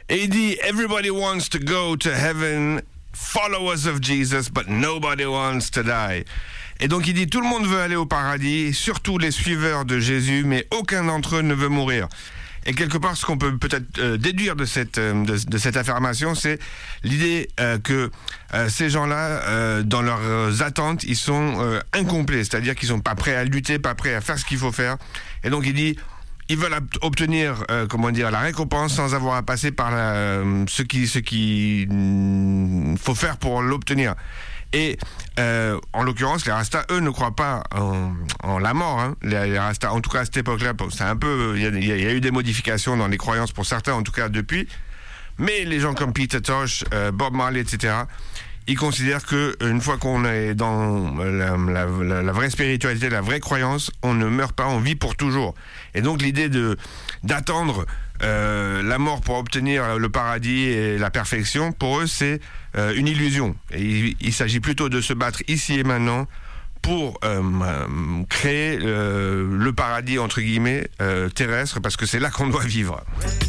Et il dit, everybody wants to go to heaven, followers of Jesus, but nobody wants to die. Et donc il dit, tout le monde veut aller au paradis, surtout les suiveurs de Jésus, mais aucun d'entre eux ne veut mourir. Et quelque part, ce qu'on peut peut-être déduire de cette affirmation, c'est l'idée que ces gens-là, dans leurs attentes, ils sont incomplets, c'est-à-dire qu'ils sont pas prêts à lutter, pas prêts à faire ce qu'il faut faire. Et donc il dit, ils veulent obtenir, la récompense sans avoir à passer par ce qu'il faut faire pour l'obtenir. Et en l'occurrence, les Rastas, eux, ne croient pas en la mort. Hein. Les Rastas, en tout cas à cette époque-là, c'est un peu, il y a eu des modifications dans les croyances pour certains, en tout cas depuis. Mais les gens comme Peter Tosh, Bob Marley, etc., ils considèrent que une fois qu'on est dans la vraie spiritualité, la vraie croyance, on ne meurt pas, on vit pour toujours. Et donc l'idée d'attendre la mort pour obtenir le paradis et la perfection, pour eux, c'est une illusion. Et il s'agit plutôt de se battre ici et maintenant pour créer le paradis, entre guillemets, terrestre, parce que c'est là qu'on doit vivre.